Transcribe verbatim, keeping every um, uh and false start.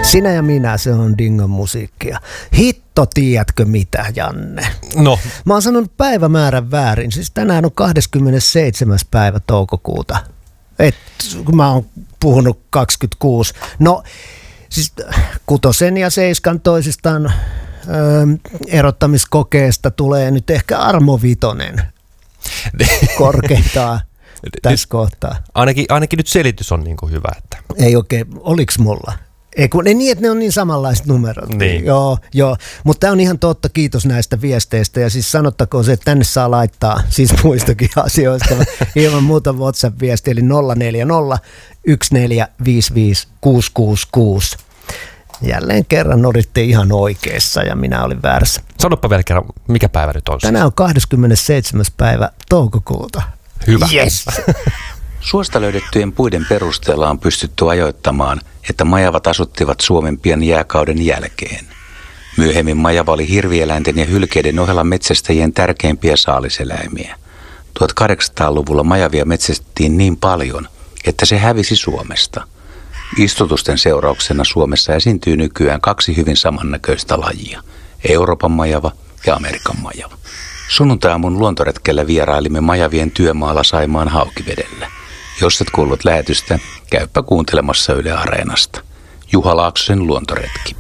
Sinä ja minä, se on Dingon musiikkia. Hitto, tiedätkö mitä, Janne? No. Mä oon sanonut päivämäärän väärin. Siis tänään on kahdeskymmenesseitsemäs päivä toukokuuta. Et, kun mä oon puhunut kaksikymmentäkuusi. No, siis kutosen ja seiskan toisistaan ö, erottamiskokeesta tulee nyt ehkä Armo Vitonen korkeintaan tässä kohtaa. Ainakin, ainakin nyt selitys on niin kuin hyvä. Että. Ei oikein, oliks mulla? Ei kun ne niin, että ne on niin samanlaiset numerot. Niin. Joo, joo. Mutta tämä on ihan totta, kiitos näistä viesteistä. Ja siis sanottakoon se, että tänne saa laittaa siis muistakin asioista. Ilman muuta WhatsApp-viesti, eli nolla neljä nolla yksi neljä viisi viisi kuusi kuusi kuusi. Jälleen kerran olitte ihan oikeassa ja minä olin väärässä. Sanoppa vielä kerran, mikä päivä nyt on? Tänään on kahdeskymmenesseitsemäs päivä toukokuuta. Hyvä. Yes. Suosta löydettyjen puiden perusteella on pystytty ajoittamaan, että majavat asuttivat Suomen pian jääkauden jälkeen. Myöhemmin majava oli hirvieläinten ja hylkeiden ohella metsästäjien tärkeimpiä saaliseläimiä. tuhatkahdeksansataaluvulla majavia metsästettiin niin paljon, että se hävisi Suomesta. Istutusten seurauksena Suomessa esiintyy nykyään kaksi hyvin samannäköistä lajia, Euroopan majava ja Amerikan majava. Sunnuntai-aamun luontoretkellä vierailimme majavien työmaalla Saimaan Haukivedellä. Jos et kuullut lähetystä, käyppä kuuntelemassa Yle Areenasta. Juha Laaksosen luontoretki.